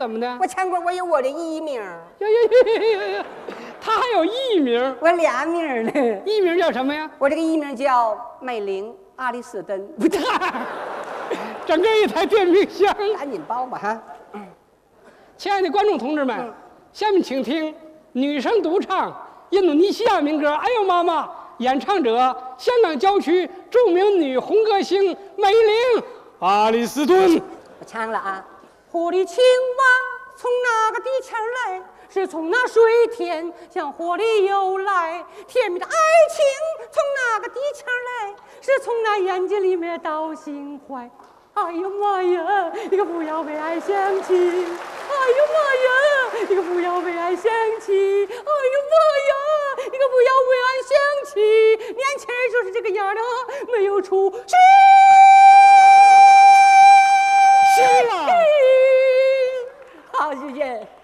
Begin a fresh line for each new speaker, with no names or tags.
怎么的？
我全国我有我的艺名。
呀，他还有艺名？
我俩名呢。
艺名叫什么呀？
我这个艺名叫美玲阿里斯登。
不大，整个一台电冰箱。
赶紧包吧哈。
亲爱的观众同志们，下面请听女声独唱印度尼西亚民歌《哎呦妈妈》，演唱者香港郊区著名女红歌星美玲阿里斯顿。
我唱了啊。火里青蛙从哪个地球来？是从那水田向火里游来。甜蜜的爱情从哪个地球来？是从那眼睛里面倒心怀。哎呦妈呀，你可不要为爱生气！哎呦妈呀，你可不要为爱生气！哎呦妈呀，你可不要为爱生气！年轻人就是这个样的，没有出息。
行了，
好，谢谢。